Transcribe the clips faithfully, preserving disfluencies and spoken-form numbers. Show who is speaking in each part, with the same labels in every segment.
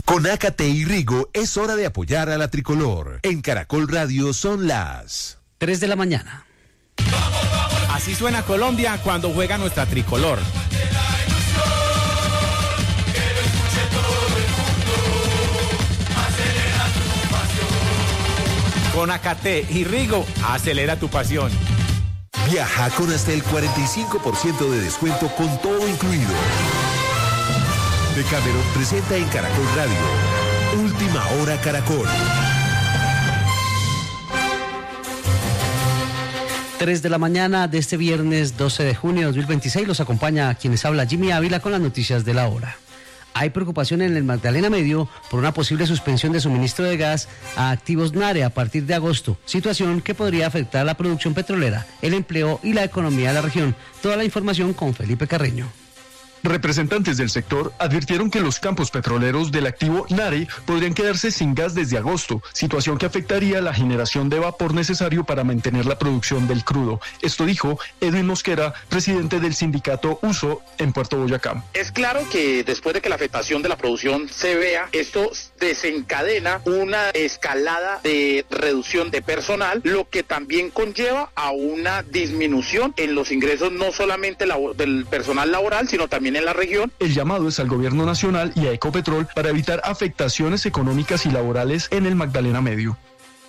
Speaker 1: Con Ácate y Rigo es hora de apoyar a la tricolor. En Caracol Radio son las
Speaker 2: tres de la mañana.
Speaker 3: Así suena Colombia cuando juega nuestra tricolor. Con Ácate y Rigo, acelera tu pasión.
Speaker 1: Viaja con hasta el cuarenta y cinco por ciento de descuento con todo incluido. Decameron presenta en Caracol Radio Última Hora Caracol.
Speaker 2: tres de la mañana de este viernes doce de junio de dos mil veintiséis los acompaña a quienes habla Jimmy Ávila con las noticias de la hora. Hay preocupación en el Magdalena Medio por una posible suspensión de suministro de gas a activos NARE a partir de agosto, situación que podría afectar la producción petrolera, el empleo y la economía de la región. Toda la información con Felipe Carreño.
Speaker 4: Representantes del sector advirtieron que los campos petroleros del activo NARE podrían quedarse sin gas desde agosto, situación que afectaría la generación de vapor necesario para mantener la producción del crudo. Esto dijo Edwin Mosquera, presidente del sindicato USO en Puerto Boyacá.
Speaker 5: Es claro que después de que la afectación de la producción se vea, esto desencadena una escalada de reducción de personal, lo que también conlleva a una disminución en los ingresos no solamente del personal laboral, sino también en la región.
Speaker 4: El llamado es al gobierno nacional y a Ecopetrol para evitar afectaciones económicas y laborales en el Magdalena Medio.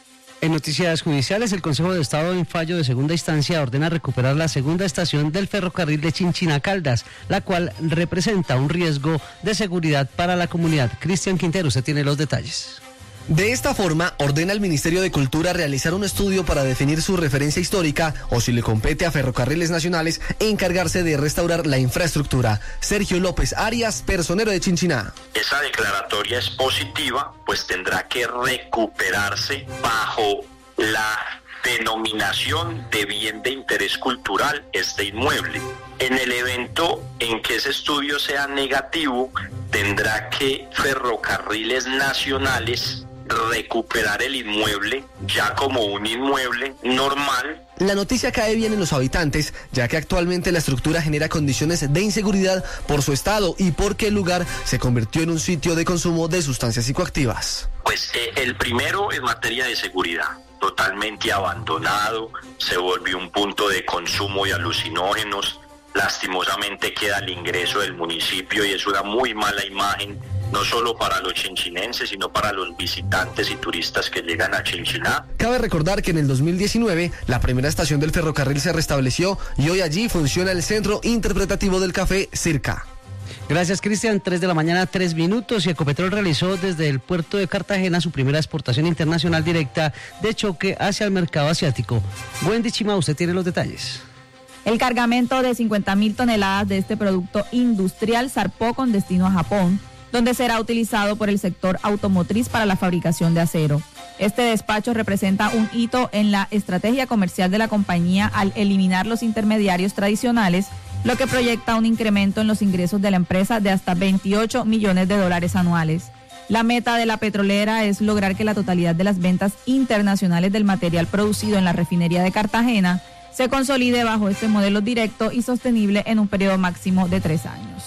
Speaker 2: En noticias judiciales, el Consejo de Estado en fallo de segunda instancia ordena recuperar la segunda estación del ferrocarril de Chinchina a Caldas, la cual representa un riesgo de seguridad para la comunidad. Cristian Quintero, usted tiene los detalles.
Speaker 6: De esta forma, ordena al Ministerio de Cultura realizar un estudio para definir su referencia histórica o, si le compete a Ferrocarriles Nacionales, encargarse de restaurar la infraestructura. Sergio López Arias, personero de Chinchiná.
Speaker 7: Esa declaratoria es positiva, pues tendrá que recuperarse bajo la denominación de bien de interés cultural este inmueble. En el evento en que ese estudio sea negativo, tendrá que Ferrocarriles Nacionales recuperar el inmueble ya como un inmueble normal.
Speaker 6: La noticia cae bien en los habitantes, ya que actualmente la estructura genera condiciones de inseguridad por su estado y porque el lugar se convirtió en un sitio de consumo de sustancias psicoactivas.
Speaker 7: Pues eh, el primero en materia de seguridad, totalmente abandonado, se volvió un punto de consumo de alucinógenos, lastimosamente queda al ingreso del municipio y es una muy mala imagen, no solo para los chinchinenses, sino para los visitantes y turistas que llegan a Chinchiná.
Speaker 6: Cabe recordar que en el dos mil diecinueve la primera estación del ferrocarril se restableció y hoy allí funciona el Centro Interpretativo del Café Circa.
Speaker 2: Gracias, Cristian. tres de la mañana, tres minutos, y Ecopetrol realizó desde el puerto de Cartagena su primera exportación internacional directa de choque hacia el mercado asiático. Wendy Chima, usted tiene los detalles.
Speaker 8: El cargamento de cincuenta mil toneladas de este producto industrial zarpó con destino a Japón, donde será utilizado por el sector automotriz para la fabricación de acero. Este despacho representa un hito en la estrategia comercial de la compañía al eliminar los intermediarios tradicionales, lo que proyecta un incremento en los ingresos de la empresa de hasta veintiocho millones de dólares anuales. La meta de la petrolera es lograr que la totalidad de las ventas internacionales del material producido en la refinería de Cartagena se consolide bajo este modelo directo y sostenible en un periodo máximo de tres años.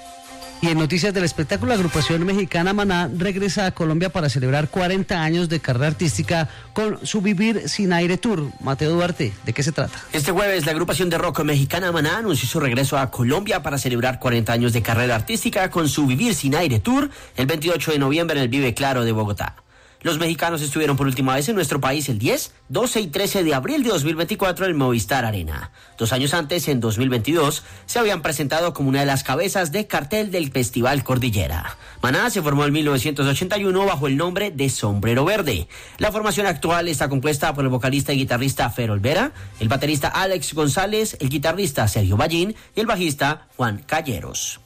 Speaker 2: Y en noticias del espectáculo, la agrupación mexicana Maná regresa a Colombia para celebrar cuarenta años de carrera artística con su Vivir Sin Aire Tour. Mateo Duarte, ¿de qué se trata?
Speaker 9: Este jueves, la agrupación de rock mexicana Maná anunció su regreso a Colombia para celebrar cuarenta años de carrera artística con su Vivir Sin Aire Tour el veintiocho de noviembre en el Vive Claro de Bogotá. Los mexicanos estuvieron por última vez en nuestro país el diez, doce y trece de abril de dos mil veinticuatro en el Movistar Arena. Dos años antes, en dos mil veintidós, se habían presentado como una de las cabezas de cartel del Festival Cordillera. Maná se formó en mil novecientos ochenta y uno bajo el nombre de Sombrero Verde. La formación actual está compuesta por el vocalista y guitarrista Fer Olvera, el baterista Alex González, el guitarrista Sergio Ballín y el bajista Juan Calleros.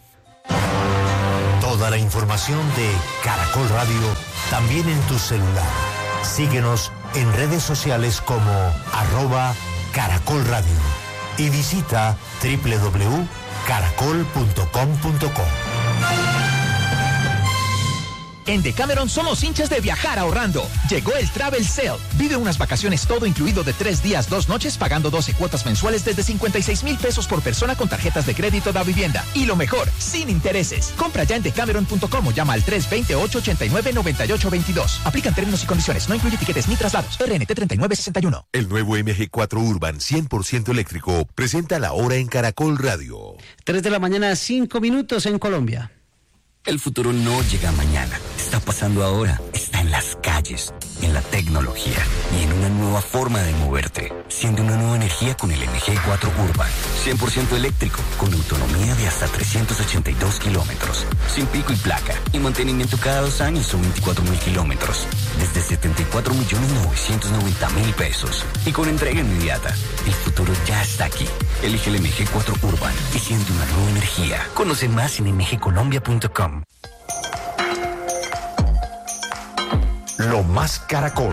Speaker 10: Toda la información de Caracol Radio también en tu celular. Síguenos en redes sociales como arroba Caracol Radio y visita doble u doble u doble u punto caracol punto com punto co.
Speaker 11: En Decameron somos hinchas de viajar ahorrando. Llegó el Travel Sale. Vive unas vacaciones todo incluido de tres días, dos noches, pagando doce cuotas mensuales desde cincuenta y seis mil pesos por persona con tarjetas de crédito da vivienda. Y lo mejor, sin intereses. Compra ya en decameron punto com o llama al tres dos cero, ocho ocho nueve, nueve ocho dos dos. Aplican términos y condiciones. No incluye tiquetes ni traslados. R N T treinta y nueve sesenta y uno.
Speaker 1: El nuevo M G cuatro Urban cien por ciento eléctrico presenta la hora en Caracol Radio.
Speaker 2: tres de la mañana, cinco minutos en Colombia.
Speaker 12: El futuro no llega mañana, está pasando ahora, está en las calles, en la tecnología y en una nueva forma de moverte. Siente una nueva energía con el M G cuatro Urban, cien por ciento eléctrico, con autonomía de hasta trescientos ochenta y dos kilómetros, sin pico y placa y mantenimiento cada dos años o veinticuatro mil kilómetros, desde setenta y cuatro millones novecientos noventa mil pesos y con entrega inmediata. El futuro ya está aquí. Elige el M G cuatro Urban y siente una nueva energía. Conoce más en m g colombia punto com.
Speaker 10: Lo Más Caracol.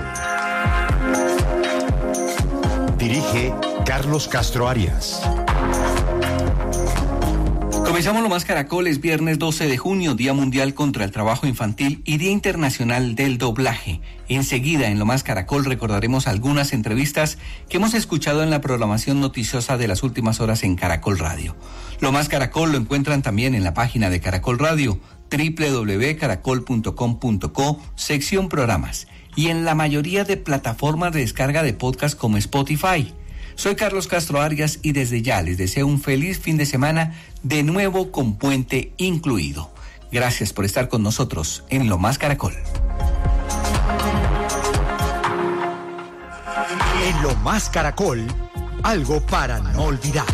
Speaker 10: Dirige Carlos Castro Arias.
Speaker 13: Comenzamos Lo Más Caracol, es viernes doce de junio, Día Mundial contra el Trabajo Infantil y Día Internacional del Doblaje. Enseguida en Lo Más Caracol recordaremos algunas entrevistas que hemos escuchado en la programación noticiosa de las últimas horas en Caracol Radio. Lo Más Caracol lo encuentran también en la página de Caracol Radio, doble u doble u doble u punto caracol punto com punto co, sección programas, y en la mayoría de plataformas de descarga de podcast como Spotify. Soy Carlos Castro Arias y desde ya les deseo un feliz fin de semana, de nuevo con puente incluido. Gracias por estar con nosotros en Lo Más Caracol.
Speaker 10: En Lo Más Caracol, algo para no olvidar.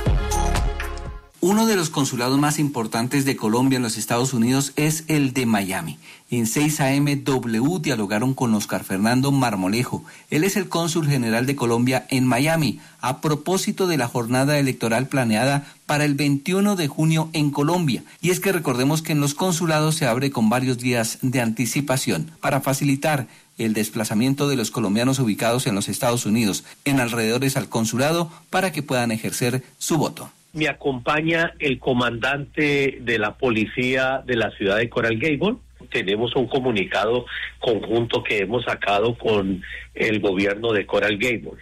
Speaker 13: Uno de los consulados más importantes de Colombia en los Estados Unidos es el de Miami. En seis A M W dialogaron con Oscar Fernando Marmolejo. Él es el cónsul general de Colombia en Miami, a propósito de la jornada electoral planeada para el veintiuno de junio en Colombia. Y es que recordemos que en los consulados se abre con varios días de anticipación para facilitar el desplazamiento de los colombianos ubicados en los Estados Unidos, en alrededores al consulado, para que puedan ejercer su voto.
Speaker 14: Me acompaña el comandante de la policía de la ciudad de Coral Gable. Tenemos un comunicado conjunto que hemos sacado con el gobierno de Coral Gable.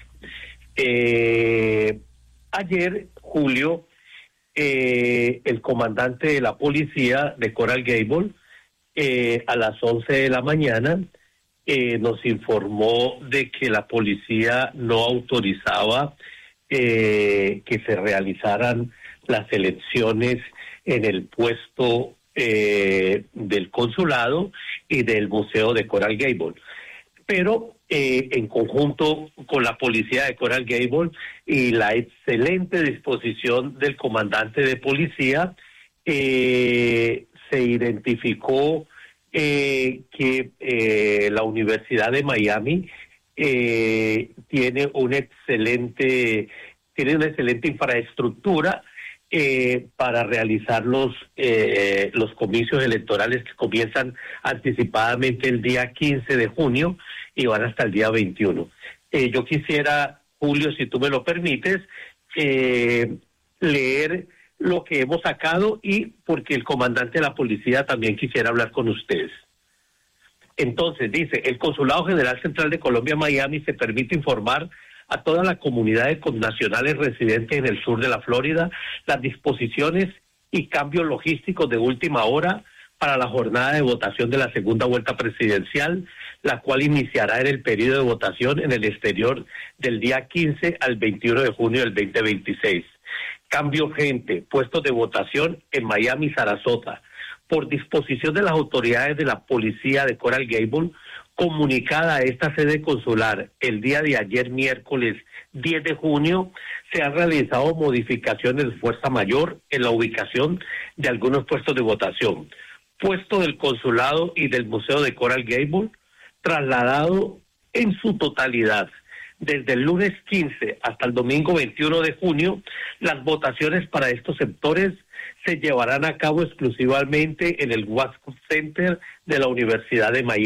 Speaker 14: Eh, ayer, Julio, eh, el comandante de la policía de Coral Gable, eh, a las once de la mañana, eh, nos informó de que la policía no autorizaba Eh, que se realizaran las elecciones en el puesto eh, del consulado y del Museo de Coral Gable. Pero eh, en conjunto con la policía de Coral Gable y la excelente disposición del comandante de policía, eh, se identificó eh, que eh, la Universidad de Miami Eh, tiene un excelente tiene una excelente infraestructura eh, para realizar los eh, los comicios electorales que comienzan anticipadamente el día quince de junio y van hasta el día veintiuno. Eh, yo quisiera, Julio, si tú me lo permites, eh, leer lo que hemos sacado, y porque el comandante de la policía también quisiera hablar con ustedes. Entonces, dice, el Consulado General Central de Colombia, Miami, se permite informar a toda la comunidad de connacionales residentes en el sur de la Florida las disposiciones y cambios logísticos de última hora para la jornada de votación de la segunda vuelta presidencial, la cual iniciará en el periodo de votación en el exterior del día quince al veintiuno de junio del veinte veintiséis. Cambio urgente, puestos de votación en Miami y Sarasota. Por disposición de las autoridades de la policía de Coral Gable, comunicada a esta sede consular el día de ayer, miércoles diez de junio, se han realizado modificaciones de fuerza mayor en la ubicación de algunos puestos de votación. Puesto del consulado y del Museo de Coral Gable, trasladado en su totalidad. Desde el lunes quince hasta el domingo veintiuno de junio, las votaciones para estos sectores se llevarán a cabo exclusivamente en el Wasco Center de la Universidad de Miami.